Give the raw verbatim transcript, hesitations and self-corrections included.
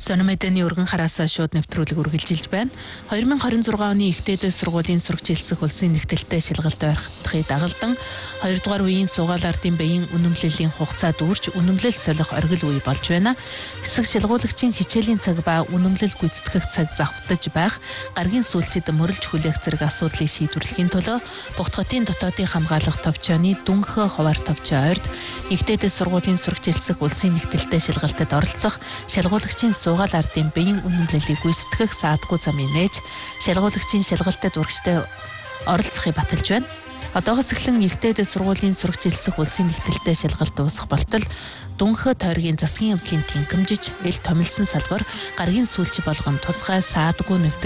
Сономэдэний өргөн хараасаа шууд нэвтрүүлэг үргэлжилж байна. two thousand twenty-six оны ихтэйдээ сургуулийн сурагч хэлсэх улсын нэгтэлтэй шалгалт ойрхотхыг дагалдан хоёрдугаар үеийн суугаал ардын баян үнэмлэлийн хугацаа дүүрч үнэмлэл солих оргил үе болж байна. Хэсэг шалгуулагчийн хичээлийн цаг ба үнэмлэл гүйцэтгэх цаг завхтаж байх, гаргийн сүүлчид мөрөлж хүлээх зэрэг асуудлыг шийдвэрлэхийн төлөө Богд хотын дотоодын хамгаалах товчооны дүнхэ хуваар товчоо ойрд ихтэйдээ сургуулийн сурагч хэлсэх улсын нэгтэлтэй шалгалтад оролцох шалгуулагчийн суугаал ардын баян үнэмлэлийг гүйцэтгэх саадгүй замын нээж шалгуулагчийн шалгалтад урагштай оролцохыг баталж байна. Одоогоос эхлэн ихтэйдээ сургуулийн сурагч хэлсэх улсын нэгтэлтэй шалгалт дуусах болтол дүнхэ тойргийн засгийн явдлын тэнхимжиж эл томилсон салбар гаргийн сүүлч болгон тусгай саадгүй